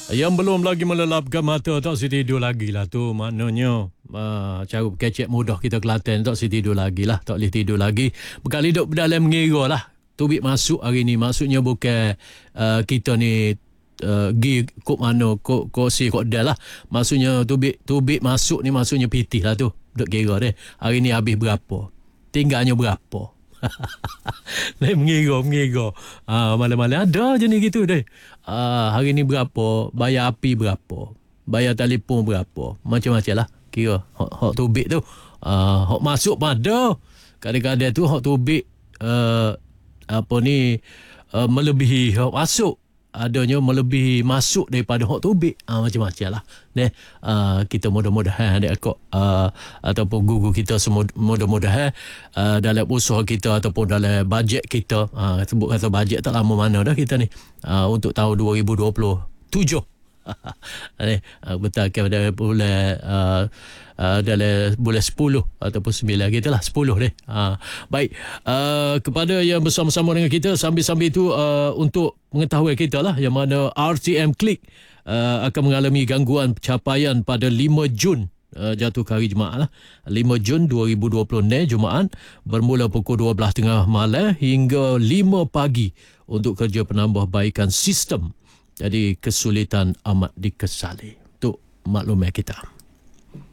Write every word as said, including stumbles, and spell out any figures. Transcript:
Yang belum lagi melelapkan mata tak si tidur lagi lah tu. Maknanya uh, cara kecek mudah kita Kelantan tak si tidur lagi lah. Tak boleh tidur lagi. Bekal hidup dalam mengira lah. Tubik masuk hari ni. Maksudnya bukan uh, kita ni uh, gi kok mana kok kok si kok dah lah. Maksudnya tubik tubik masuk ni maksudnya pitih lah tu. Duk kira deh. Hari ni habis berapa? Tinggalnya berapa? Dia mengira mengira ah, malam-malam ada je ni gitu deh. Ah, hari ni berapa, bayar api berapa, bayar telefon berapa, macam-macam lah kira hok, hok tubik tu. Ah, hok masuk pada kadang-kadang tu hok tubik uh, apa ni uh, melebihi hok masuk, adanya melebihi masuk daripada hok tubik. Ah, macam-macam lah deh. Uh, kita mudah-mudahan dek kok uh, ataupun guru kita semua mudah-mudahan uh, dalam usaha kita ataupun dalam bajet kita, uh, sebut kata bajet tak lama mana dah kita ni uh, untuk tahun dua ribu dua puluh tujuh. uh, betul kepada bulan uh, Uh, dalam bulan sepuluh ataupun sembilan kita lah sepuluh deh. Uh, baik, uh, kepada yang bersama-sama dengan kita sambil-sambil itu uh, untuk mengetahui kita lah yang mana R T M Click uh, akan mengalami gangguan pencapaian pada lima Jun. Uh, jatuh ke hari Jumaat lah, lima Jun dua ribu dua puluh ni Jumaat, bermula pukul dua belas tiga puluh malam hingga lima pagi untuk kerja penambahbaikan sistem. Jadi kesulitan amat dikesali. Untuk maklumat kita.